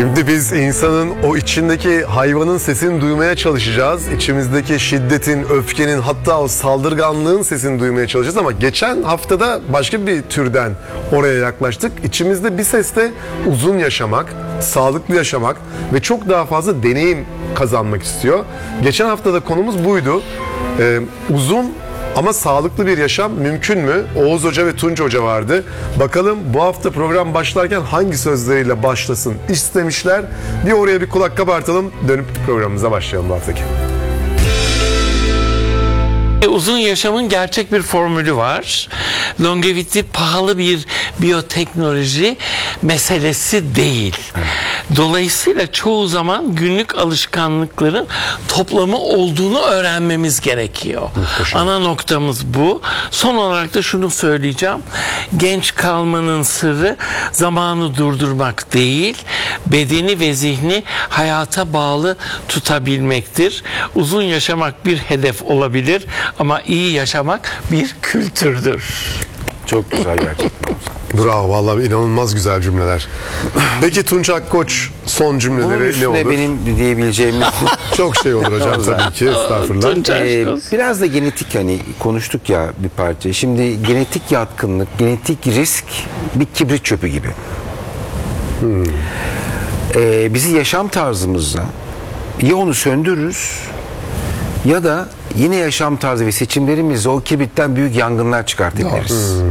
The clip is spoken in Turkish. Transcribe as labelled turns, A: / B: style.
A: Şimdi biz insanın o içindeki hayvanın sesini duymaya çalışacağız. İçimizdeki şiddetin, öfkenin, hatta o saldırganlığın sesini duymaya çalışacağız. Ama geçen haftada başka bir türden oraya yaklaştık. İçimizde bir ses de uzun yaşamak, sağlıklı yaşamak ve çok daha fazla deneyim kazanmak istiyor. Geçen haftada konumuz buydu. Uzun ama sağlıklı bir yaşam mümkün mü? Oğuz Hoca ve Tunç Hoca vardı. Bakalım bu hafta program başlarken hangi sözleriyle başlasın istemişler. Bir oraya bir kulak kabartalım, dönüp programımıza başlayalım bu haftaki.
B: Uzun yaşamın gerçek bir formülü var. Longevity pahalı bir biyoteknoloji meselesi değil. Dolayısıyla çoğu zaman günlük alışkanlıkların toplamı olduğunu öğrenmemiz gerekiyor.
A: Muhteşem.
B: Ana noktamız bu. Son olarak da şunu söyleyeceğim. Genç kalmanın sırrı zamanı durdurmak değil, bedeni ve zihni hayata bağlı tutabilmektir. Uzun yaşamak bir hedef olabilir ama iyi yaşamak bir kültürdür.
C: Çok güzel gerçekten.
A: Bravo, vallahi inanılmaz güzel cümleler. Peki Tunç Akkoç son
C: Bunun
A: cümleleri ne
C: üstüne
A: olur?
C: benim diyebileceğim
A: Çok şey olur hocam tabii ki, estağfurullah.
B: Tunç
C: biraz da genetik, hani konuştuk ya bir parça. Şimdi genetik yatkınlık, genetik risk bir kibrit çöpü gibi. Bizi yaşam tarzımızla ya onu söndürürüz ya da yine yaşam tarzı ve seçimlerimizle o kibritten büyük yangınlar çıkartabiliriz.